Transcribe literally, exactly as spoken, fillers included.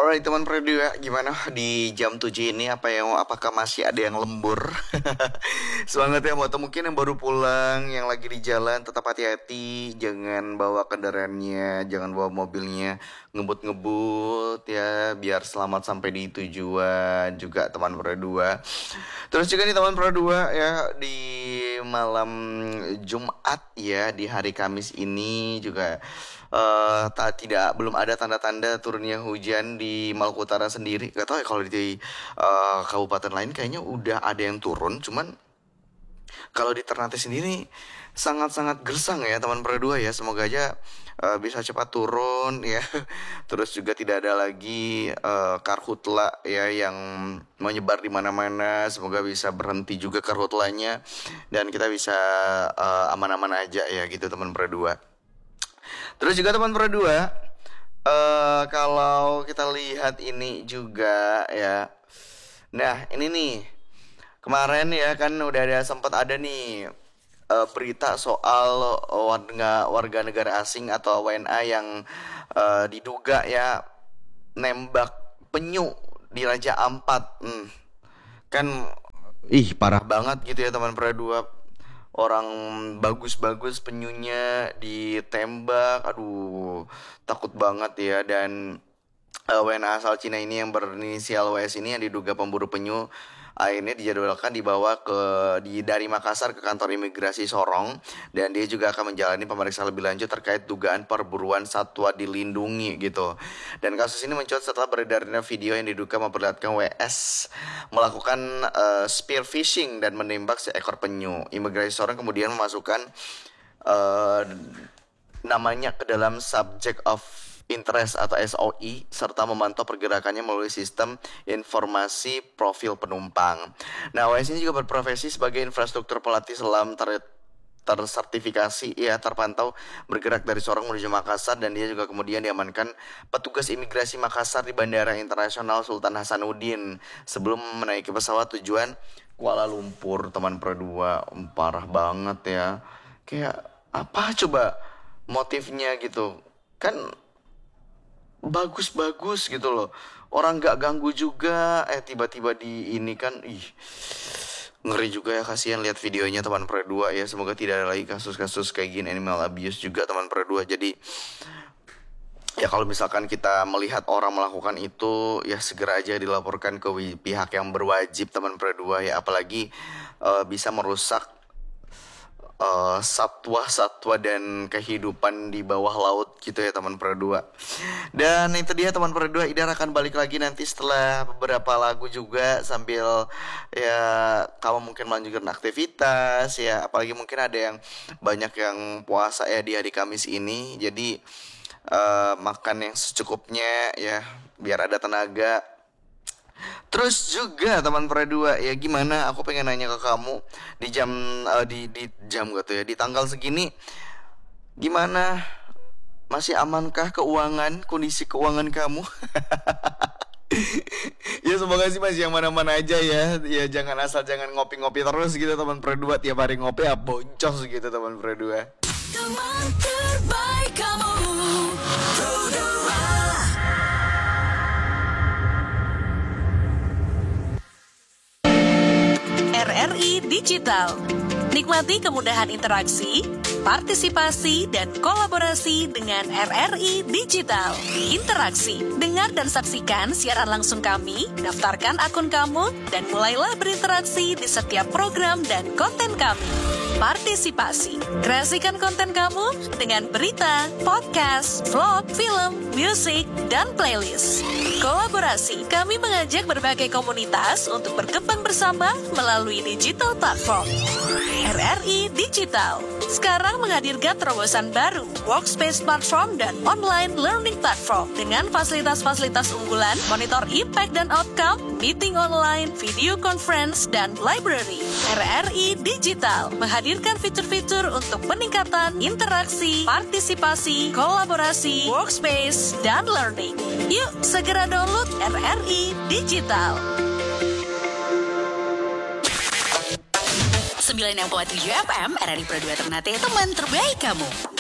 Alright teman Perdua, gimana di jam tujuh ini, apa yang apakah masih ada yang lembur? Semangat ya, atau mungkin yang baru pulang, yang lagi di jalan, tetap hati-hati, jangan bawa kendaraannya, jangan bawa mobilnya ngebut-ngebut ya, biar selamat sampai di tujuan juga teman Perdua. Terus juga nih teman Perdua ya, di malam Jumat ya, di hari Kamis ini juga Uh, tak tidak belum ada tanda-tanda turunnya hujan di Maluku Utara sendiri. Gak tahu ya kalau di uh, kabupaten lain kayaknya udah ada yang turun. Cuman kalau di Ternate sendiri sangat-sangat gersang ya teman Perdua ya. Semoga aja uh, bisa cepat turun ya. Terus juga tidak ada lagi uh, karhutla ya yang menyebar di mana-mana. Semoga bisa berhenti juga karhutlanya dan kita bisa uh, aman-aman aja ya gitu teman Perdua. Terus juga teman Perdua, uh, kalau kita lihat ini juga ya. Nah ini nih, kemarin ya kan udah ada sempat ada nih uh, berita soal warga warga negara asing atau W N A yang uh, diduga ya nembak penyu di Raja Ampat. Hmm. Kan ih parah banget gitu ya teman Perdua. Orang bagus-bagus penyunya ditembak, aduh takut banget ya. Dan uh, W N A asal Cina ini yang berinisial W S ini yang diduga pemburu penyu akhirnya dijadwalkan dibawa ke di dari Makassar ke kantor imigrasi Sorong, dan dia juga akan menjalani pemeriksaan lebih lanjut terkait dugaan perburuan satwa dilindungi gitu. Dan kasus ini mencuat setelah beredarnya video yang diduga memperlihatkan W S melakukan uh, spear fishing dan menembak seekor penyu. Imigrasi Sorong kemudian memasukkan uh, namanya ke dalam subject of interest atau S O I serta memantau pergerakannya melalui sistem informasi profil penumpang. Nah, W S ini juga berprofesi sebagai infrastruktur pelatih selam ter- tersertifikasi ya, terpantau bergerak dari Sorong menuju Makassar, dan dia juga kemudian diamankan petugas imigrasi Makassar di Bandara Internasional Sultan Hasanuddin sebelum menaiki pesawat tujuan Kuala Lumpur. Teman Perdua, parah banget ya. Kayak apa coba motifnya gitu kan, bagus-bagus gitu loh, orang gak ganggu juga, eh tiba-tiba di ini kan, ih ngeri juga ya, kasihan lihat videonya teman Perdua ya. Semoga tidak ada lagi kasus-kasus kayak gini, animal abuse juga teman Perdua. Jadi ya kalau misalkan kita melihat orang melakukan itu, ya segera aja dilaporkan ke pihak yang berwajib teman Perdua ya, apalagi uh, bisa merusak Uh, satwa-satwa dan kehidupan di bawah laut gitu ya teman Perdua. Dan itu dia teman Perdua, Idar akan balik lagi nanti setelah beberapa lagu juga, sambil ya kamu mungkin melanjutkan aktivitas ya, apalagi mungkin ada yang banyak yang puasa ya di hari Kamis ini. Jadi uh, makan yang secukupnya ya biar ada tenaga. Terus juga teman Perdua ya, gimana, aku pengen nanya ke kamu di jam uh, di di jam gitu ya, di tanggal segini gimana, masih amankah keuangan, kondisi keuangan kamu? Ya semoga sih masih yang mana-mana aja ya. Ya jangan asal jangan ngopi-ngopi terus gitu teman Perdua, tiap hari ngopi ya boncos gitu teman Perdua. Teman terbaik kamu. R R I Digital. Nikmati kemudahan interaksi, partisipasi, dan kolaborasi dengan R R I Digital. Interaksi, dengar dan saksikan siaran langsung kami, daftarkan akun kamu, dan mulailah berinteraksi di setiap program dan konten kami. Partisipasi, kreasikan konten kamu dengan berita, podcast, vlog, film, musik, dan playlist. Kolaborasi, kami mengajak berbagai komunitas untuk berkembang bersama melalui digital platform. R R I Digital sekarang menghadirkan terobosan baru, workspace platform dan online learning platform dengan fasilitas-fasilitas unggulan, monitor impact dan outcome, meeting online, video conference, dan library. R R I Digital menghadirkan fitur-fitur untuk peningkatan interaksi, partisipasi, kolaborasi, workspace, dan learning. Yuk segera download R R I Digital. sembilan enam koma tujuh F M R R I Perdua Ternate, teman terbaik kamu.